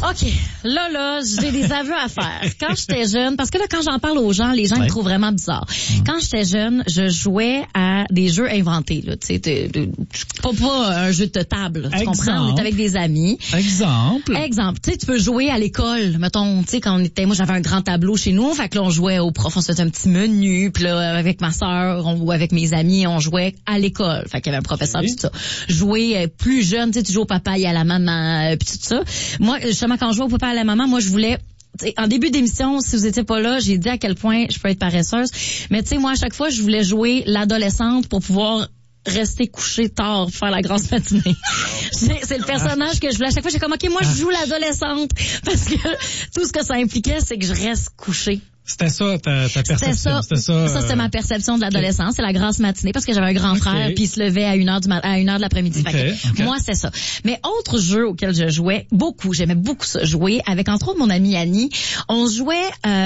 OK. Là, j'ai des aveux à faire. Quand j'étais jeune, parce que là, quand j'en parle aux gens, les gens me trouvent vraiment bizarre. Quand j'étais jeune, je jouais à des jeux inventés, là. Tu sais, pas un jeu de table, tu comprends? On était avec des amis. Exemple. Tu sais, tu peux jouer à l'école. Mettons, tu sais, quand moi, j'avais un grand tableau chez nous. Fait que là, on jouait au prof, on se faisait un petit menu. Puis là, avec ma sœur ou avec mes amis, on jouait à l'école. Fait qu'il y avait un professeur, pis tout ça. Jouer plus jeune, tu sais, tu joues au papa et à la maman, puis tout ça. Moi, justement, quand je jouais au papa et à la maman, moi, je voulais... En début d'émission, si vous étiez pas là, j'ai dit à quel point je peux être paresseuse. Mais tu sais, moi, à chaque fois, je voulais jouer l'adolescente pour pouvoir rester couché tard pour faire la grosse matinée. C'est le personnage que je voulais. À chaque fois, j'ai comme, OK, moi, je joue l'adolescente. Parce que tout ce que ça impliquait, c'est que je reste couché. C'était ça, ta perception. Ça, c'était ma perception de l'adolescence. C'est la grasse matinée parce que j'avais un grand frère puis il se levait à 1h de l'après-midi. Moi, c'est ça. Mais autre jeu auquel je jouais beaucoup, j'aimais beaucoup ça jouer avec entre autres mon amie Annie. On jouait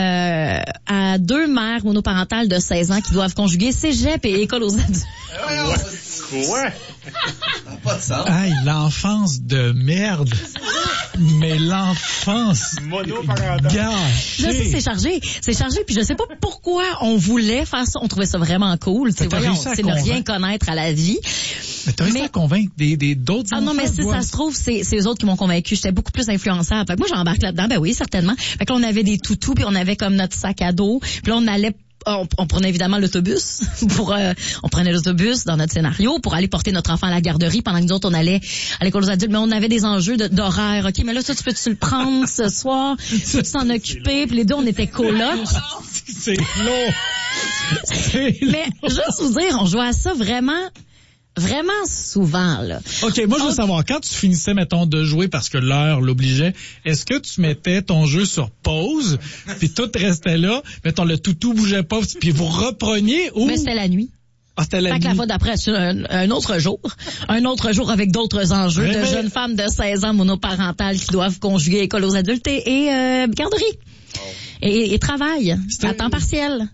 à deux mères monoparentales de 16 ans qui doivent conjuguer cégep et école aux adultes. Quoi? Pas de sens. Aïe, l'enfance de merde. Mais l'enfance gâchée. Je sais, c'est chargé, puis je sais pas pourquoi on voulait faire ça. On trouvait ça vraiment cool. C'est ne rien connaître à la vie. Mais t'as réussi à convaincre d'autres enfants? Ah non, mais si ça se trouve, c'est eux autres qui m'ont convaincu. J'étais beaucoup plus influençable. Fait que moi, j'embarque là-dedans. Ben oui, certainement. Fait que là, on avait des toutous, puis on avait comme notre sac à dos. Puis là, on prenait évidemment l'autobus on prenait l'autobus dans notre scénario pour aller porter notre enfant à la garderie pendant que nous autres on allait à l'école aux adultes, mais on avait des enjeux d'horaire. OK, mais là tu peux-tu le prendre ce soir? Tu peux s'en occuper? Puis les deux on était colocs. C'est long. Mais juste vous dire, on jouait à ça vraiment souvent, là. OK, moi, je veux savoir, quand tu finissais, mettons, de jouer parce que l'heure l'obligeait, est-ce que tu mettais ton jeu sur pause, puis tout restait là, mettons, le toutou bougeait pas, puis vous repreniez ou... Mais c'était la nuit. Ah, c'était la nuit. La fois d'après, un autre jour avec d'autres enjeux de jeunes femmes de 16 ans monoparentales qui doivent conjuguer école aux adultes et garderie. Et travail à temps partiel.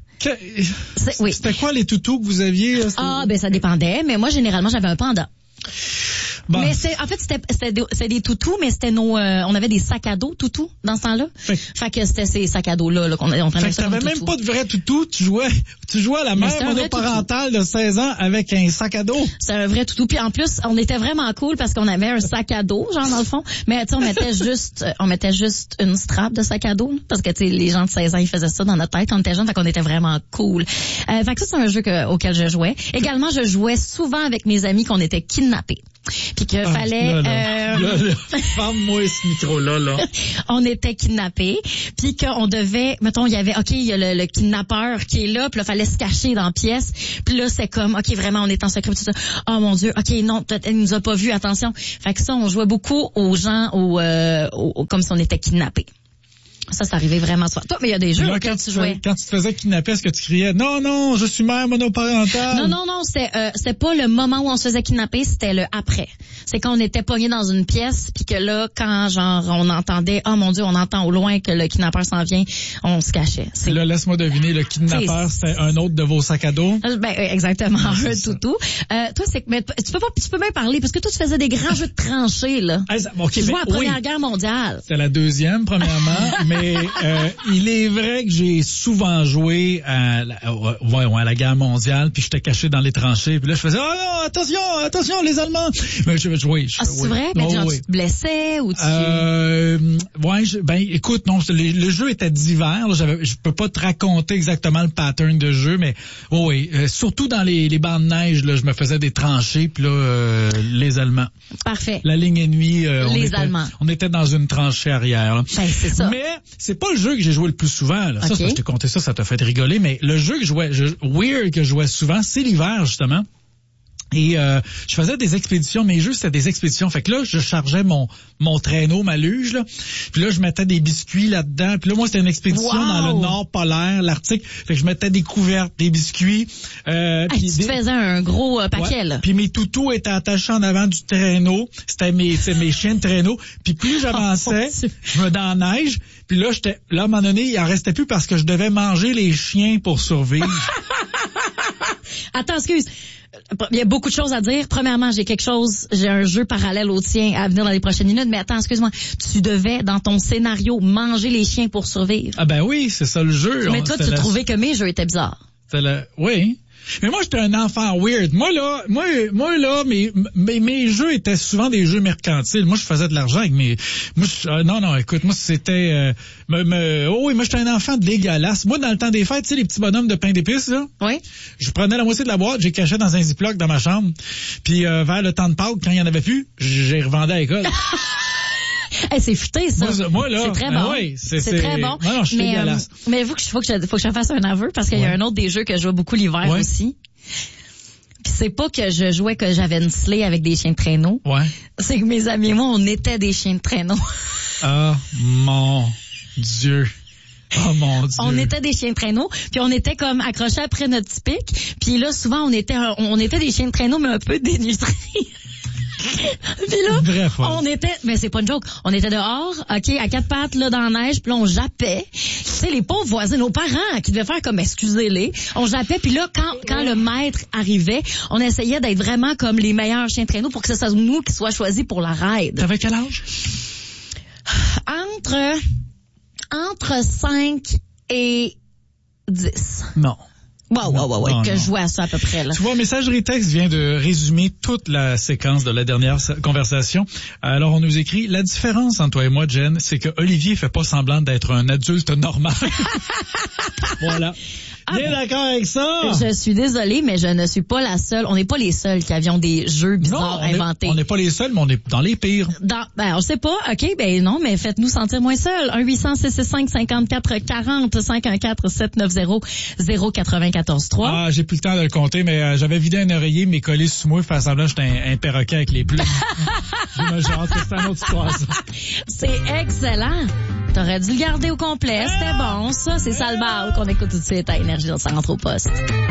C'était quoi les toutous que vous aviez? Ben ça dépendait, mais moi généralement j'avais un panda. Bon. Mais c'était des toutous, mais c'était on avait des sacs à dos toutous dans ce temps-là. Fait que c'était ces sacs à dos là qu'on prenait ça. T'avais même pas de vrai toutou, tu jouais à la mère monoparentale de 16 ans avec un sac à dos. C'est un vrai toutou. Puis en plus, on était vraiment cool parce qu'on avait un sac à dos, genre dans le fond. Mais tu sais, on mettait juste une strap de sac à dos parce que tu sais, les gens de 16 ans ils faisaient ça dans notre tête. On était jeunes, fait qu'on était vraiment cool. Fait que ça c'est un jeu auquel je jouais. Également, je jouais souvent avec mes amis qu'on était kidnappés. Puis qu'il fallait... Ferme-moi ce micro-là, là. On était kidnappés, puis qu'on devait... Mettons, il y avait... OK, il y a le kidnappeur qui est là, puis là, fallait se cacher dans la pièce. Puis là, c'est comme... OK, vraiment, on est en secret, tout ça. Oh, mon Dieu. OK, non, elle nous a pas vus, attention. Fait que ça, on jouait beaucoup aux gens, comme si on était kidnappés. Ça arrivait vraiment souvent. Toi, mais il y a des jeux auxquels tu jouais. Quand tu te faisais kidnapper, est-ce que tu criais « Non, je suis mère monoparentale ». Non, c'était pas le moment où on se faisait kidnapper, c'était le après. C'est quand on était pogné dans une pièce, puis que là, quand genre on entendait « Oh mon Dieu, on entend au loin que le kidnappeur s'en vient », on se cachait. Là, laisse-moi deviner, le kidnappeur, c'était un autre de vos sacs à dos? Ben, exactement, un toutou. Toi, mais tu peux même parler, parce que toi, tu faisais des grands jeux de tranchées, là. Tu jouais à la Première Guerre mondiale. C'était la deuxième, premièrement, mais il est vrai que j'ai souvent joué à la guerre mondiale, puis j'étais caché dans les tranchées, puis là je faisais « Oh non, attention les Allemands !» Mais c'est vrai? Mais genre, tu te blessais ou tu... écoute, non, le jeu était divers, là, je peux pas te raconter exactement le pattern de jeu, mais surtout dans les bancs de neige, là, je me faisais des tranchées, puis là, les Allemands. Parfait. La ligne ennemie, Allemands. On était dans une tranchée arrière. Là. Ben, c'est ça. Mais c'est pas le jeu que j'ai joué le plus souvent. Là. Ça, je t'ai compté ça t'a fait rigoler, mais le jeu que je jouais souvent, c'est l'hiver, justement. Et je faisais des expéditions, mes jeux c'était des expéditions. Fait que là, je chargeais mon traîneau, ma luge, là. Puis là, je mettais des biscuits là-dedans. Puis là, moi, c'était une expédition dans le nord polaire, l'Arctique. Fait que je mettais des couvertes, des biscuits. Tu faisais un gros paquet, là. Puis mes toutous étaient attachés en avant du traîneau. C'était mes chiens de traîneau. Puis plus j'avançais, je me dans la neige. Puis là, à un moment donné, il en restait plus parce que je devais manger les chiens pour survivre. Attends, excuse. il y a beaucoup de choses à dire. Premièrement, j'ai un jeu parallèle au tien à venir dans les prochaines minutes, mais attends, excuse-moi. Tu devais, dans ton scénario, manger les chiens pour survivre. Ah ben oui, c'est ça le jeu. Mais toi, tu trouvais que mes jeux étaient bizarres. Oui. Mais moi, j'étais un enfant weird. Moi là, mes jeux étaient souvent des jeux mercantiles. Moi, je faisais de l'argent avec mes... Non, écoute, moi, c'était... moi, j'étais un enfant dégueulasse. Moi, dans le temps des fêtes, tu sais, les petits bonhommes de pain d'épices, là. Oui. Je prenais la moitié de la boîte, j'ai caché dans un ziploc dans ma chambre. Puis, vers le temps de Pâques, quand il y en avait plus, j'ai revendé à l'école. Hey, c'est futé, ça. Moi, là. C'est très bon. Oui, c'est très bon. Non, je suis dégueulasse. Mais faut que je fasse un aveu parce qu'il y a un autre des jeux que je joue beaucoup l'hiver aussi. Puis c'est pas que je jouais que j'avais une slay avec des chiens de traîneau. Ouais. C'est que mes amis et moi, on était des chiens de traîneau. Ah, mon Dieu. Oh mon Dieu. On était des chiens de traîneau, puis on était comme accrochés après notre pic. Puis là, souvent, on était des chiens de traîneau, mais un peu dénutris. Puis là, on était, mais c'est pas une joke, on était dehors, OK, à quatre pattes, là, dans la neige, puis là, on jappait. Tu sais, les pauvres voisins, nos parents, qui devaient faire comme, excusez-les, on jappait, puis là, quand le maître arrivait, on essayait d'être vraiment comme les meilleurs chiens de traîneau pour que ce soit nous qui soient choisis pour la ride. T'avais quel âge? Entre 5 et 10. Non. Ouais, que je jouais à ça à peu près, là. Tu vois, Messagerie Texte vient de résumer toute la séquence de la dernière conversation. Alors, on nous écrit, la différence entre toi et moi, Jen, c'est que Olivier fait pas semblant d'être un adulte normal. Voilà. Bien d'accord avec ça? Je suis désolée, mais je ne suis pas la seule. On n'est pas les seuls qui avions des jeux bizarres inventés. On n'est pas les seuls, mais on est dans les pires. On sait pas. OK, ben non, mais faites-nous sentir moins seuls. 1-800-665-5440, 514-790-094-3. Ah, j'ai plus le temps de le compter, mais j'avais vidé un oreiller, mais collé sous moi, faire semblant que j'étais un perroquet avec les plumes. J'ai hâte que c'est une autre histoire, ça. C'est excellent. T'aurais dû le garder au complet. C'était bon, ça. C'est Salval qu'on écoute tout de suite à Énergie. Ça rentre au poste.